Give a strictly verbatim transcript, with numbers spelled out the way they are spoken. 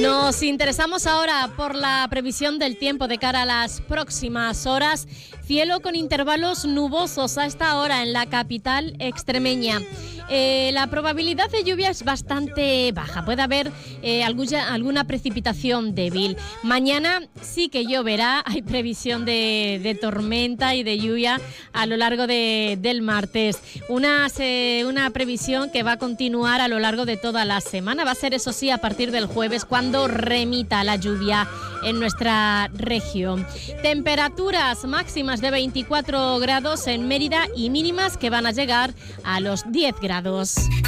Nos interesamos ahora por la previsión del tiempo de cara a las próximas horas. Cielo con intervalos nubosos a esta hora en la capital extremeña. Eh, la probabilidad de lluvia es bastante baja. Puede haber eh, alguna, alguna precipitación débil. Mañana sí que lloverá. Hay previsión de, de tormenta y de lluvia a lo largo de, del martes. Una, se, una previsión que va a continuar a lo largo de toda la semana. Va a ser, eso sí, a partir del jueves cuando remita la lluvia en nuestra región. Temperaturas máximas de veinticuatro grados en Mérida y mínimas que van a llegar a los diez grados.